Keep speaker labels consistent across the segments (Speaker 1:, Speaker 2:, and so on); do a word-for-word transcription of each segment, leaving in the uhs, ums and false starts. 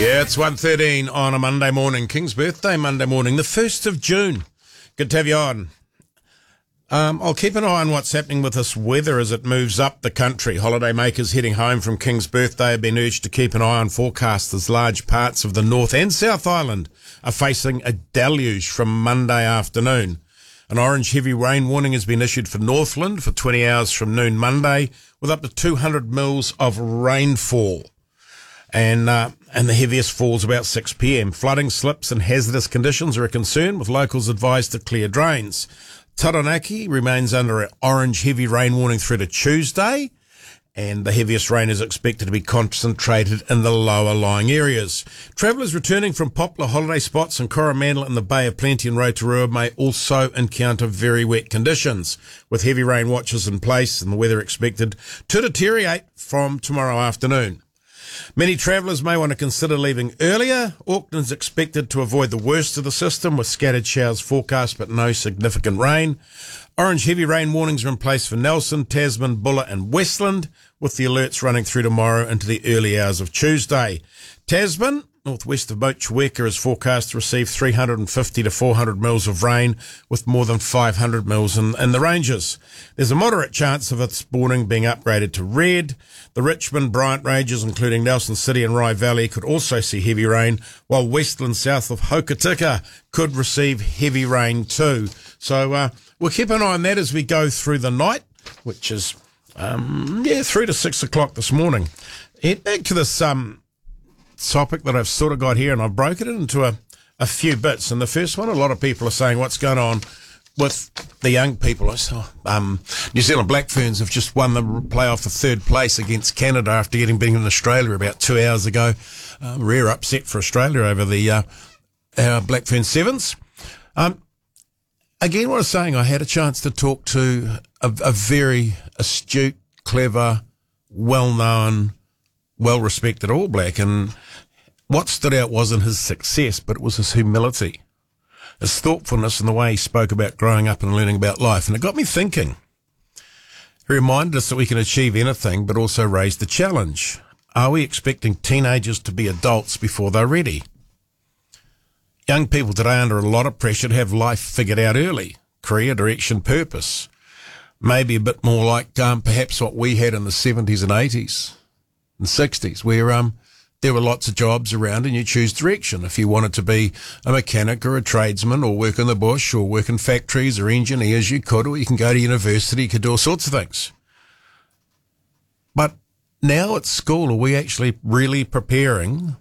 Speaker 1: Yeah, it's one thirteen on a Monday morning. King's birthday Monday morning, the first of June. Good to have you on. Um, I'll keep an eye on what's happening with this weather as it moves up the country. Holiday makers heading home from King's birthday have been urged to keep an eye on forecasts as large parts of the North and South Island are facing a deluge from Monday afternoon. An orange heavy rain warning has been issued for Northland for twenty hours from noon Monday, with up to two hundred mils of rainfall. And uh, and the heaviest falls about six p.m. Flooding, slips and hazardous conditions are a concern, with locals advised to clear drains. Taranaki remains under an orange heavy rain warning through to Tuesday, and the heaviest rain is expected to be concentrated in the lower lying areas. Travellers returning from popular holiday spots in Coromandel and the Bay of Plenty and Rotorua may also encounter very wet conditions, with heavy rain watches in place and the weather expected to deteriorate from tomorrow afternoon. Many travellers may want to consider leaving earlier. Auckland's expected to avoid the worst of the system, with scattered showers forecast but no significant rain. Orange heavy rain warnings are in place for Nelson, Tasman, Buller and Westland, with the alerts running through tomorrow into the early hours of Tuesday. Tasman, northwest of Motueka, is forecast to receive three hundred fifty to four hundred mils of rain, with more than five hundred mils in, in the ranges. There's a moderate chance of this morning being upgraded to red. The Richmond, Bryant ranges, including Nelson City and Rye Valley, could also see heavy rain, while Westland south of Hokitika could receive heavy rain too. So uh, we'll keep an eye on that as we go through the night, which is, um, yeah, three to six o'clock this morning. And back to this um, topic that I've sort of got here, and I've broken it into a, a few bits. And the first one, a lot of people are saying, what's going on with the young people? I saw um, New Zealand Black Ferns have just won the playoff for third place against Canada after getting beaten in Australia about two hours ago. Uh, rare upset for Australia over the uh, our Black Fern Sevens. Um, again, what I was saying, I had a chance to talk to a, a very astute, clever, well-known, well-respected All Black, and what stood out wasn't his success, but it was his humility, his thoughtfulness, and the way he spoke about growing up and learning about life. And it got me thinking. He reminded us that we can achieve anything, but also raised the challenge. Are we expecting teenagers to be adults before they're ready? Young people today are under a lot of pressure to have life figured out early, career, direction, purpose. Maybe a bit more like um, perhaps what we had in the seventies and eighties and sixties, where um, there were lots of jobs around and you choose direction. If you wanted to be a mechanic or a tradesman or work in the bush or work in factories or engineers, you could, or you can go to university, you could do all sorts of things. But now at school, are we actually really preparing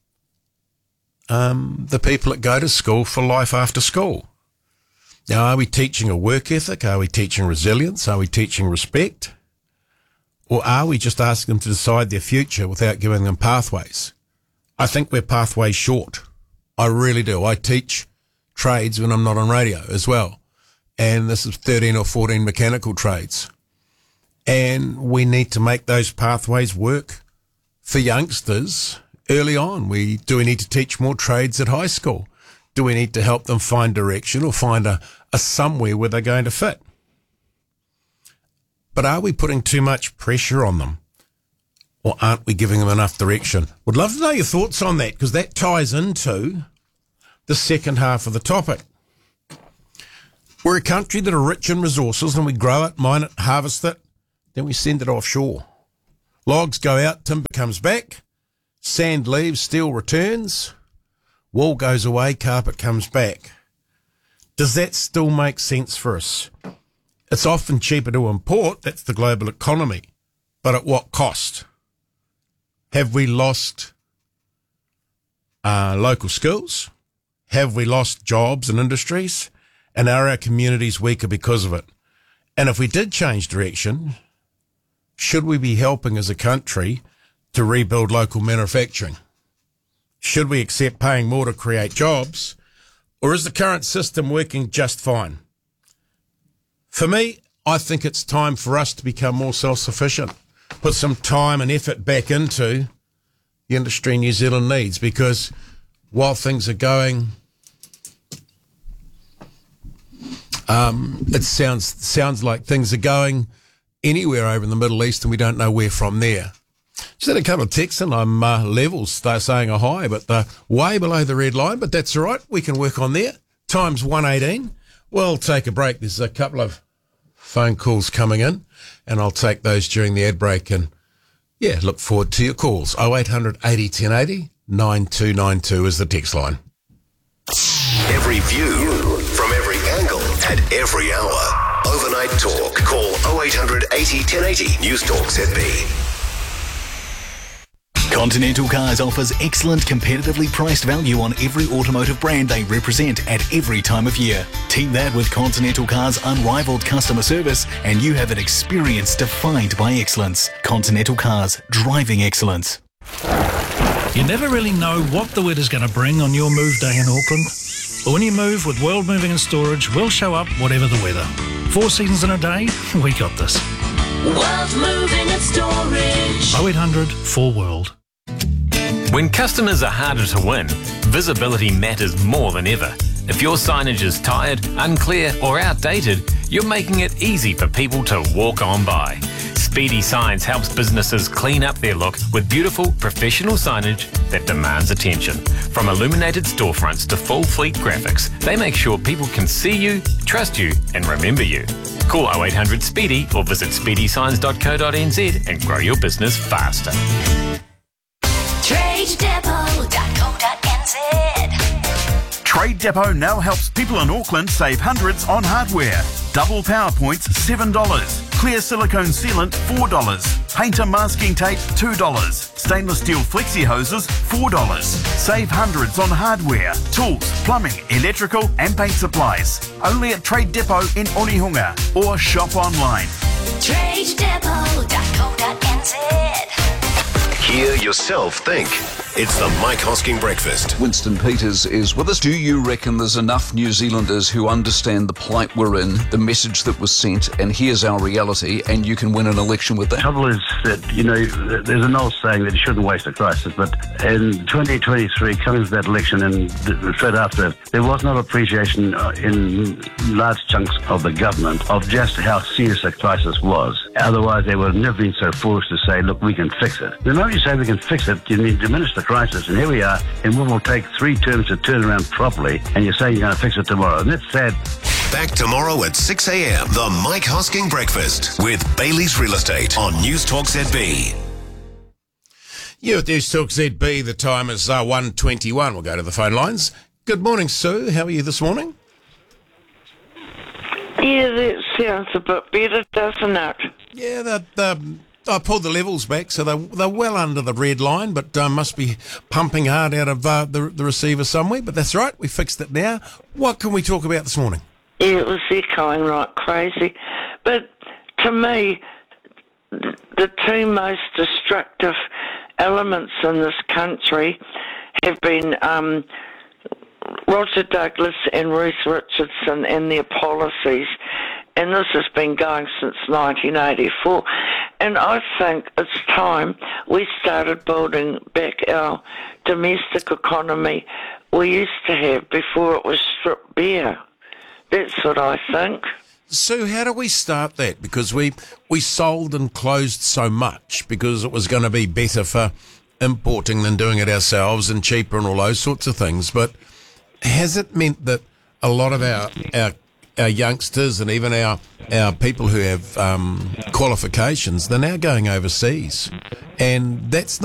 Speaker 1: um, the people that go to school for life after school? Now, are we teaching a work ethic? Are we teaching resilience? Are we teaching respect? Or are we just asking them to decide their future without giving them pathways? I think we're pathways short. I really do. I teach trades when I'm not on radio as well. And this is thirteen or fourteen mechanical trades. And we need to make those pathways work for youngsters early on. We do we need to teach more trades at high school? Do we need to help them find direction or find a, a somewhere where they're going to fit? But are we putting too much pressure on them? Or aren't we giving them enough direction? Would love to know your thoughts on that, because that ties into the second half of the topic. We're a country that are rich in resources, and we grow it, mine it, harvest it, then we send it offshore. Logs go out, timber comes back, sand leaves, steel returns, wool goes away, carpet comes back. Does that still make sense for us? It's often cheaper to import, that's the global economy, but at what cost? Have we lost uh, local skills? Have we lost jobs and industries? And are our communities weaker because of it? And if we did change direction, should we be helping as a country to rebuild local manufacturing? Should we accept paying more to create jobs? Or is the current system working just fine? For me, I think it's time for us to become more self-sufficient, put some time and effort back into the industry New Zealand needs, because while things are going, um, it sounds sounds like things are going anywhere over in the Middle East and we don't know where from there. Just had a couple of texts and I'm uh, levels. They're saying a high, but they're way below the red line. But that's all right. We can work on there. Time's one eighteen. We'll take a break. There's a couple of phone calls coming in, and I'll take those during the ad break. And, yeah, look forward to your calls. oh eight hundred eighty ten eighty, nine two nine two is the text line.
Speaker 2: Every view from every angle at every hour. Overnight Talk. Call oh eight hundred eighty ten eighty. News Talk Z B.
Speaker 3: Continental Cars offers excellent competitively priced value on every automotive brand they represent at every time of year. Team that with Continental Cars' unrivaled customer service and you have an experience defined by excellence. Continental Cars, driving excellence.
Speaker 4: You never really know what the weather's going to bring on your move day in Auckland. But when you move with World Moving and Storage, we'll show up whatever the weather. Four seasons in a day, we got this.
Speaker 5: World Moving and Storage.
Speaker 4: oh eight hundred four world.
Speaker 6: When customers are harder to win, visibility matters more than ever. If your signage is tired, unclear or outdated, you're making it easy for people to walk on by. Speedy Signs helps businesses clean up their look with beautiful, professional signage that demands attention. From illuminated storefronts to full fleet graphics, they make sure people can see you, trust you and remember you. Call oh eight hundred SPEEDY or visit speedy signs dot co dot n z and grow your business faster.
Speaker 5: trade depot dot co dot n z.
Speaker 7: Trade Depot now helps people in Auckland save hundreds on hardware. Double power points, seven dollars. Clear silicone sealant, four dollars. Painter masking tape, two dollars. Stainless steel flexi hoses, four dollars. Save hundreds on hardware, tools, plumbing, electrical and paint supplies. Only at Trade Depot in Onehunga or shop online.
Speaker 5: trade depot dot co dot n z.
Speaker 2: Hear yourself think. It's the Mike Hosking Breakfast.
Speaker 8: Winston Peters is with us. Do you reckon there's enough New Zealanders who understand the plight we're in, the message that was sent, and here's our reality, and you can win an election with that?
Speaker 9: The trouble is that, you know, there's an old saying that you shouldn't waste a crisis, but in twenty twenty-three, coming to that election and straight after, there was not appreciation in large chunks of the government of just how serious a crisis was. Otherwise, they would have never been so foolish to say, look, we can fix it. The moment you say we can fix it, you mean diminish the crisis, and here we are, and we will take three terms to turn around properly, and you're saying you're going to fix it tomorrow, and that's sad.
Speaker 2: Back tomorrow at six a.m. The Mike Hosking Breakfast with Bailey's Real Estate on News Talk Z B.
Speaker 1: You at News Talk Z B, the time is uh, one twenty-one. We'll go to the phone lines. Good morning, Sue. How are you this morning?
Speaker 10: Yeah, that sounds a bit better, doesn't it?
Speaker 1: Yeah, that... Um, I pulled the levels back, so they're, they're well under the red line, but uh, must be pumping hard out of uh, the, the receiver somewhere. But that's right, we fixed it now. What can we talk about this morning?
Speaker 10: Yeah, it was echoing like crazy. But to me, the two most destructive elements in this country have been um, Roger Douglas and Ruth Richardson and their policies. And this has been going since nineteen eighty-four. And I think it's time we started building back our domestic economy we used to have before it was stripped bare. That's what I think.
Speaker 1: So how do we start that? Because we, we sold and closed so much because it was going to be better for importing than doing it ourselves and cheaper and all those sorts of things. But has it meant that a lot of our our our youngsters and even our our people who have um, qualifications, they're now going overseas, and that's not